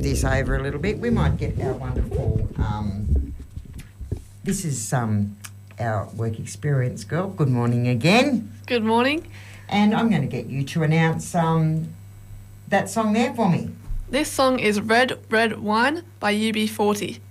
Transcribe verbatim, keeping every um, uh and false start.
this over a little bit, we might get our wonderful... Um, this is um, our work experience girl. Good morning again. Good morning. And I'm going to get you to announce um, that song there for me. This song is Red, Red Wine by U B forty.